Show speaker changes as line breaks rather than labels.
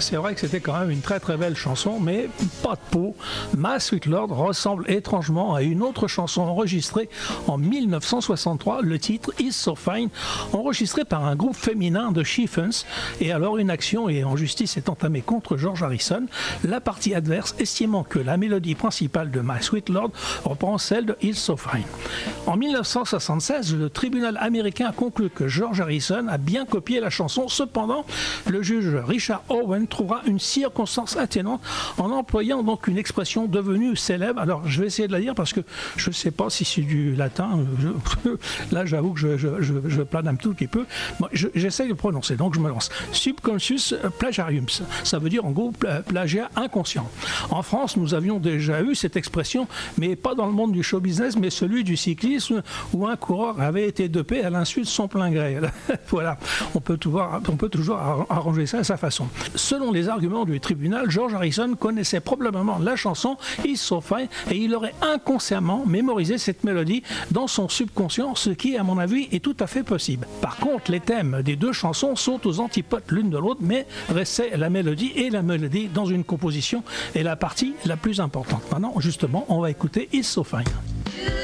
C'est vrai que c'était quand même une très très belle chanson, mais pas de peau. My Sweet Lord ressemble étrangement à une autre chanson enregistrée en 1963, le titre Is So Fine, enregistré par un groupe féminin de Chiffons. Et alors une action et en justice est entamée contre George Harrison, la partie adverse estimant que la mélodie principale de My Sweet Lord reprend celle de Is So Fine. En 1976, le tribunal américain a conclu que George Harrison a bien copié la chanson. Cependant, le juge Richard Owen trouvera une circonstance atténuante en employant donc une expression devenue célèbre. Alors, je vais essayer de la dire parce que je ne sais pas si c'est du latin. Là, j'avoue que je plane un tout petit peu. Bon, j'essaie de prononcer, donc je me lance. Subconscious plagiarium, ça veut dire en gros plagiat inconscient. En France, nous avions déjà eu cette expression, mais pas dans le monde du show business, mais celui du cyclisme où un coureur avait été dopé à l'insu de son plein gré. Voilà, on peut toujours arranger ça à sa façon. Selon les arguments du tribunal, George Harrison connaissait probablement la chanson Is So Fine et il aurait inconsciemment mémorisé cette mélodie dans son subconscient, ce qui, à mon avis, est tout à fait possible. Par contre, les thèmes des deux chansons sont aux antipodes l'une de l'autre, mais restait la mélodie, et la mélodie dans une composition est la partie la plus importante. Maintenant, justement, on va écouter Is So Fine.